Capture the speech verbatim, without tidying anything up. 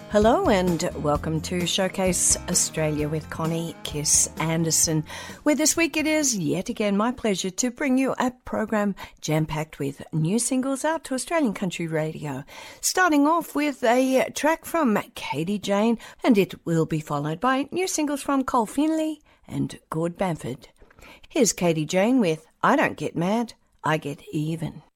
Hello and welcome to Showcase Australia with Connie Kiss Anderson, where this week it is yet again my pleasure to bring you a program jam-packed with new singles out to Australian country radio. Starting off with a track from Katie Jane, and it will be followed by new singles from Cole Finley and Gord Bamford. Here's Katie Jane with I Don't Get Mad, I Get Even.